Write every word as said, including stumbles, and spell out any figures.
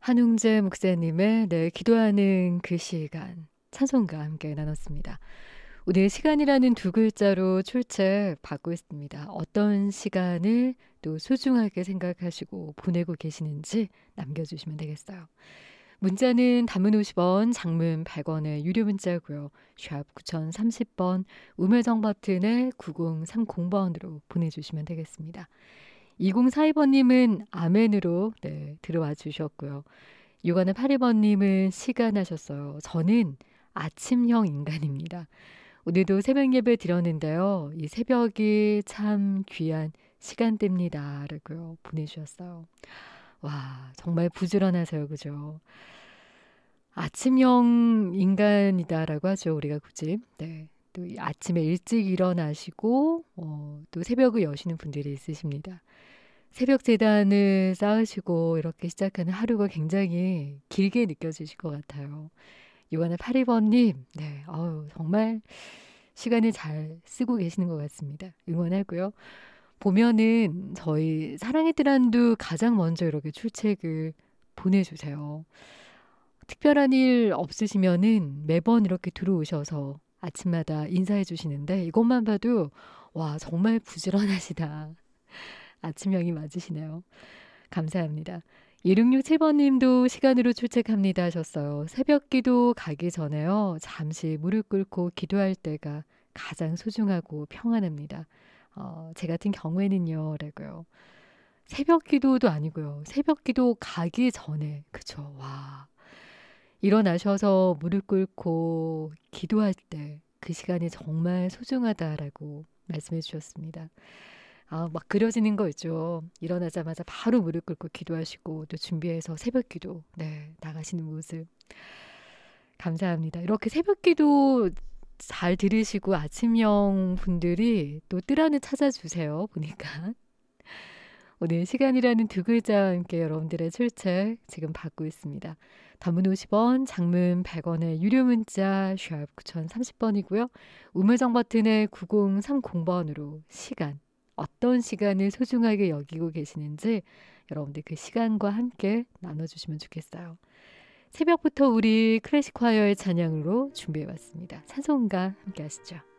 한웅재 목사님의 네, 기도하는 그 시간 찬송과 함께 나눴습니다. 오늘 시간이라는 두 글자로 출첵 받고 있습니다. 어떤 시간을 또 소중하게 생각하시고 보내고 계시는지 남겨주시면 되겠어요. 문자는 단문 오십 원, 장문 백 원의 유료 문자고요. 샵 구공삼십 번, 우물정 버튼에 구공삼공 번으로 보내주시면 되겠습니다. 이공사이 번님은 아멘으로 네, 들어와 주셨고요. 육천팔십일 번님은 시간 하셨어요. 저는 아침형 인간입니다. 오늘도 새벽 예배 드렸는데요. 이 새벽이 참 귀한 시간대입니다. 라고요. 보내주셨어요. 와, 정말 부지런하세요. 그죠? 아침형 인간이다라고 하죠. 우리가 굳이. 네. 또 아침에 일찍 일어나시고 어, 또 새벽을 여시는 분들이 있으십니다. 새벽 제단을 쌓으시고 이렇게 시작하는 하루가 굉장히 길게 느껴지실 것 같아요. 육천팔십일 번님, 네, 어우, 정말 시간을 잘 쓰고 계시는 것 같습니다. 응원하고요. 보면은 저희 사랑의 뜨란도 가장 먼저 이렇게 출첵을 보내주세요. 특별한 일 없으시면은 매번 이렇게 들어오셔서 아침마다 인사해 주시는데 이것만 봐도 와, 정말 부지런하시다. 아침형이 맞으시네요. 감사합니다. 일육육칠 번님도 시간으로 출첵합니다 하셨어요. 새벽 기도 가기 전에요. 잠시 무릎 꿇고 기도할 때가 가장 소중하고 평안합니다. 어, 제 같은 경우에는요. 라고요. 새벽 기도도 아니고요. 새벽 기도 가기 전에. 그쵸. 와. 일어나셔서 무릎 꿇고 기도할 때 그 시간이 정말 소중하다라고 말씀해 주셨습니다. 아, 막 그려지는 거 있죠. 일어나자마자 바로 무릎 꿇고 기도하시고 또 준비해서 새벽 기도 네, 나가시는 모습. 감사합니다. 이렇게 새벽 기도 잘 들으시고 아침형 분들이 또 뜰 안을 찾아주세요. 보니까. 오늘 시간이라는 두 글자와 함께 여러분들의 출첵 지금 받고 있습니다. 단문 오십 원, 장문 백 원의 유료 문자 샵 구공삼십 번이고요. 우물정 버튼의 구공삼공 번으로 시간, 어떤 시간을 소중하게 여기고 계시는지 여러분들 그 시간과 함께 나눠주시면 좋겠어요. 새벽부터 우리 클래식 콰이어의 찬양으로 준비해봤습니다. 찬송가 함께 하시죠.